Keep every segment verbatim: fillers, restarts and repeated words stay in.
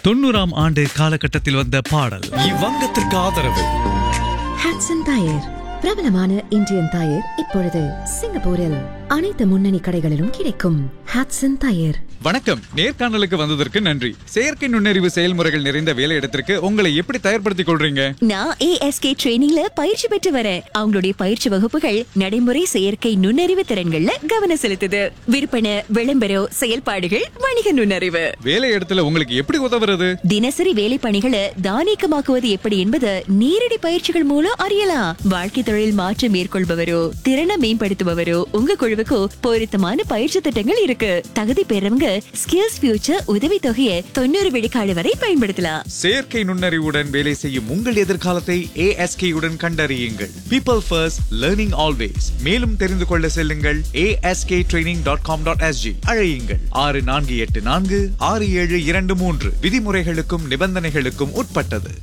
தொண்ணூறாம் ஆண்டு காலகட்டத்தில் வந்த பாடல். இவ்வங்கத்திற்கு ஆதரவு ஹட்சன் டயர். பிரபலமான இந்தியன் டயர் இப்பொழுது சிங்கப்பூரில் அனைத்து முன்னணி கடைகளிலும் கிடைக்கும். ஹட்சன் டயர். வணக்கம். நேர்காணலுக்கு வந்ததற்கு நன்றி. செயற்கை நுண்ணறிவு செயல்முறைகள் நிறைந்த வேலை இடத்திற்கு உங்களை எப்படி தயார்படுத்திக் கொள்றீங்க? நான் ஏ எஸ் கே ட்ரெயினிங்ல பயிற்சி பெற்று வரேன். அவங்களுடைய பயிற்சி வகுப்புகள் நடைமுறை செயற்கை நுண்ணறிவு திறன்கள்ல கவனம் செலுத்துது. விற்பனை, விளம்பரம், செயல்பாடுகள், வணிக நுண்ணறிவு. வேலை இடத்துல உங்களுக்கு எப்படி உதவுறது? தினசரி வேலை பணிகளை தானியக்கமாக்குவது எப்படி என்பது நேரடி பயிற்சிகள் மூலம் அறியலாம். வாழ்க்கை தொழில் மாற்றம் மேற்கொள்பவரோ திறனை மேம்படுத்துபவரோ உங்க குழுவுக்கு பொருத்தமான பயிற்சி திட்டங்கள் இருக்கு. தகுதி பெறவங்க ஸ்கில்ஸ் ஃபியூச்சர் உதவி தொகையை தொண்ணூறு விழுக்காடு வரை பயன்படுத்தலாம். செயற்கை நுண்ணறிவுடன் வேலை செய்யும் உங்கள் எதிர்காலத்தை ஏ எஸ் கே உடன் கண்டறியுங்கள். People first, learning always. மேலும் தெரிந்து கொள்ள செல்லுங்கள் A S K training dot com dot S G. அழையுங்கள் ஆறு நான்கு எட்டு நான்கு ஆறு ஏழு இரண்டு மூன்று. விதிமுறைகளுக்கும் நிபந்தனைகளுக்கும் உட்பட்டது.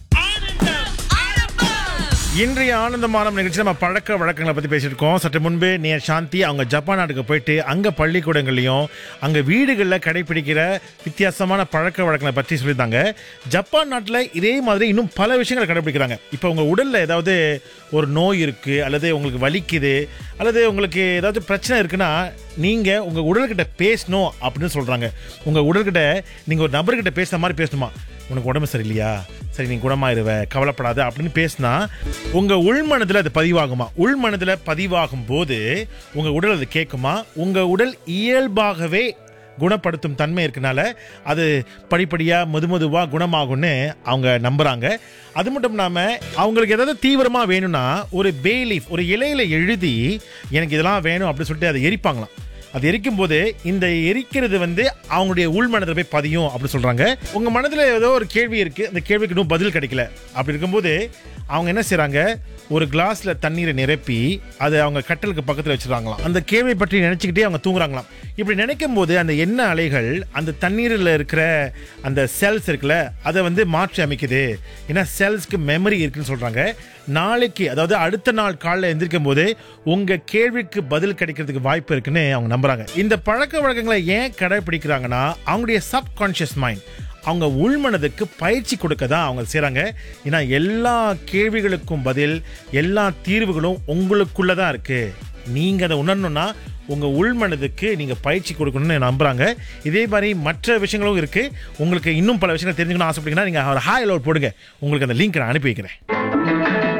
இன்றைய ஆனந்தமான நிகழ்ச்சி நம்ம பழக்க வழக்கங்களை பற்றி பேசியிருக்கோம். சற்று முன்பு நேர் சாந்தி அவங்க ஜப்பான் நாட்டுக்கு போயிட்டு அங்கே பள்ளிக்கூடங்களையும் அங்கே வீடுகளில் கடைபிடிக்கிற வித்தியாசமான பழக்க வழக்கங்களை பற்றி சொல்லியிருந்தாங்க. ஜப்பான் நாட்டில் இதே மாதிரி இன்னும் பல விஷயங்களை கடைபிடிக்கிறாங்க. இப்போ உங்கள் உடலில் ஏதாவது ஒரு நோய் இருக்குது, அல்லது உங்களுக்கு வலிக்குது, அல்லது உங்களுக்கு ஏதாவது பிரச்சனை இருக்குன்னா நீங்கள் உங்கள் உடல்கிட்ட பேசணும் அப்படின்னு சொல்கிறாங்க. உங்கள் உடல்கிட்ட நீங்கள் ஒரு நபர்கிட்ட பேசுகிற மாதிரி பேசணுமா? உனக்கு உடம்பு சரியில்லையா, சரி நீ குணமாயிருவ, கவலைப்படாத அப்படின்னு பேசினா உங்கள் உள்மனதில் அது பதிவாகுமா? உள்மனதில் பதிவாகும் போது உங்கள் உடல் அது கேட்குமா? உங்கள் உடல் இயல்பாகவே குணப்படுத்தும் தன்மை இருக்கனால அது படிப்படியாக மெது மெதுவாக குணமாகும்னு அவங்க நம்புகிறாங்க. அது மட்டும் இல்லாமல் அவங்களுக்கு ஏதாவது தீவிரமாக வேணும்னா ஒரு பே லீஃப், ஒரு இலையில எழுதி எனக்கு இதெல்லாம் வேணும் அப்படின்னு சொல்லிட்டு அதை எரிப்பாங்களாம். அது எரிக்கும் போது இந்த எரிக்கிறது வந்து அவங்களுடைய உள்மனதில் போய் பதியும் அப்படின்னு சொல்கிறாங்க. உங்கள் மனதில் ஏதோ ஒரு கேள்வி இருக்குது, அந்த கேள்விக்கு இன்னும் பதில் கிடைக்கல. அப்படி இருக்கும்போது அவங்க என்ன செய்கிறாங்க, ஒரு கிளாஸில் தண்ணீரை நிரப்பி அதை அவங்க கட்டலுக்கு பக்கத்தில் வச்சுருவாங்களாம். அந்த கேள்வியை பற்றி நினச்சிக்கிட்டே அவங்க தூங்குறாங்களாம். இப்படி நினைக்கும் போது அந்த எண்ணெய் அலைகள் அந்த தண்ணீரில் இருக்கிற அந்த செல்ஸ் இருக்குல்ல அதை வந்து மாற்றி அமைக்குது. ஏன்னா செல்ஸ்க்கு மெமரி இருக்குன்னு சொல்கிறாங்க. நாளைக்கு, அதாவது அடுத்த நாள் காலையில் எந்திரிக்கும் போது உங்கள் கேள்விக்கு பதில் கிடைக்கிறதுக்கு வாய்ப்பு இருக்குன்னு அவங்க நம்புகிறாங்க. இந்த பழக்க வழக்கங்களை ஏன் கடைபிடிக்கிறாங்கன்னா அவங்களுடைய சப்கான்ஷியஸ் மைண்ட், அவங்க உள்மனதுக்கு பயிற்சி கொடுக்க தான் அவங்க செய்கிறாங்க. ஏன்னா எல்லா கேள்விகளுக்கும் பதில், எல்லா தீர்வுகளும் உங்களுக்குள்ளே தான் இருக்குது. நீங்கள் அதை உணரணும்னா உங்கள் உள்மனதுக்கு நீங்கள் பயிற்சி கொடுக்கணும்னு நம்புகிறாங்க. இதே மாதிரி மற்ற விஷயங்களும் இருக்குது. உங்களுக்கு இன்னும் பல விஷயங்கள் தெரிஞ்சுக்கணும்னு ஆசைப்பட்டீங்கன்னா நீங்கள் ஒரு ஹாய் லோட் போடுங்க, உங்களுக்கு அந்த லிங்க் நான் அனுப்பி வைக்கிறேன்.